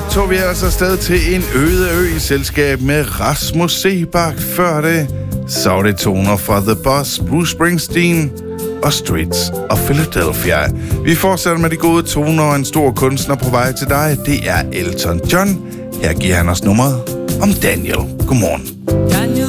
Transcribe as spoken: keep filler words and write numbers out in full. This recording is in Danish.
tog vi altså afsted til en øde ø i selskab med Rasmus Seebach. Før det, så var det toner fra The Boss, Bruce Springsteen og Streets of Philadelphia. Vi fortsætter med de gode toner og en stor kunstner på vej til dig. Det er Elton John. Her giver han os nummeret om Daniel. Godmorgen. Daniel